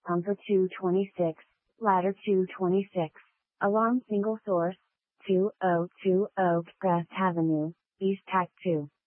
Pumper 226, Ladder 226, Alarm Single Source, 2020 Crest Avenue, East Tac 2.